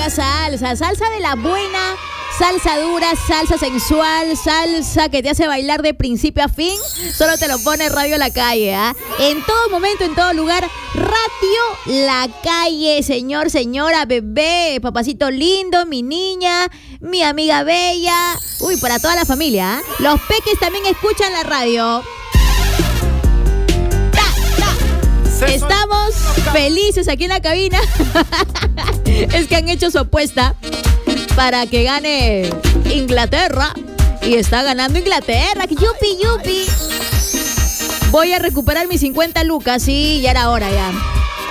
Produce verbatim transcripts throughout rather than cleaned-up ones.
buena salsa, salsa de la buena, salsa dura, salsa sensual, salsa que te hace bailar de principio a fin. Solo te lo pone Radio La Calle, ¿ah? ¿eh? En todo momento, en todo lugar, Radio La Calle, señor, señora, bebé, papacito lindo, mi niña, mi amiga bella. Uy, para toda la familia, ¿eh? Los peques también escuchan la radio. Estamos felices aquí en la cabina. Es que han hecho su apuesta para que gane Inglaterra. Y está ganando Inglaterra. Yupi, yupi. Voy a recuperar mis cincuenta lucas. Sí, ya era hora ya.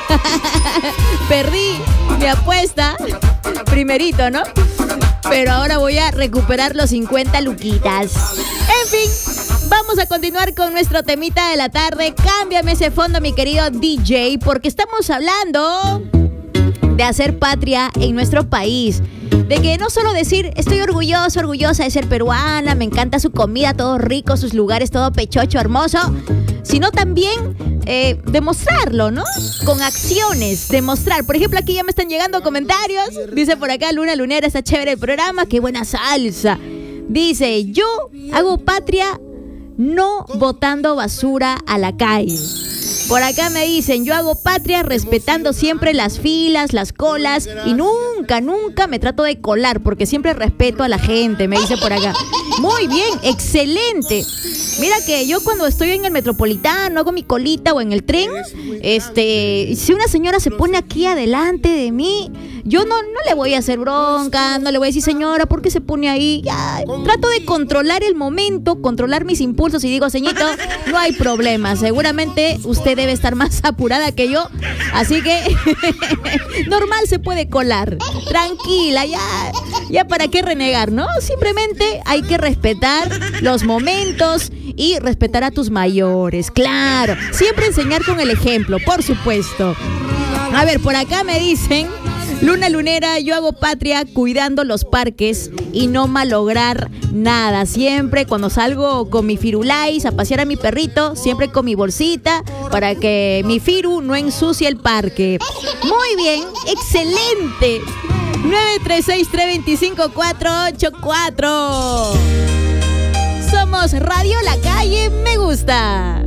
Perdí mi apuesta primerito, ¿no? Pero ahora voy a recuperar los cincuenta luquitas. En fin, vamos a continuar con nuestro temita de la tarde. Cámbiame ese fondo, mi querido D J, porque estamos hablando de hacer patria en nuestro país. De que no solo decir, estoy orgulloso, orgullosa de ser peruana, me encanta su comida, todo rico, sus lugares, todo pechocho, hermoso, sino también eh, demostrarlo, ¿no? Con acciones, demostrar. Por ejemplo, aquí ya me están llegando comentarios. Dice por acá, Luna Lunera, está chévere el programa, qué buena salsa. Dice, yo hago patria no botando basura a la calle. Por acá me dicen, yo hago patria respetando siempre las filas, las colas y nunca, nunca me trato de colar porque siempre respeto a la gente, me dice por acá. Muy bien, excelente. Mira que yo cuando estoy en el Metropolitano, hago mi colita o en el tren, este, si una señora se pone aquí adelante de mí, yo no, no le voy a hacer bronca, no le voy a decir, señora, ¿por qué se pone ahí? Ya, trato de controlar el momento, controlar mis impulsos y digo, señorito, no hay problema, seguramente usted debe estar más apurada que yo, así que normal se puede colar, tranquila, ya, ya para qué renegar, ¿no? Simplemente hay que respetar los momentos y respetar a tus mayores, claro, siempre enseñar con el ejemplo, por supuesto. A ver, por acá me dicen, Luna Lunera, yo hago patria cuidando los parques y no malograr nada. Siempre cuando salgo con mi firulais a pasear a mi perrito, siempre con mi bolsita para que mi firu no ensucie el parque. Muy bien, excelente. nueve tres seis, tres dos cinco, cuatro ocho cuatro. Somos Radio La Calle, me gusta.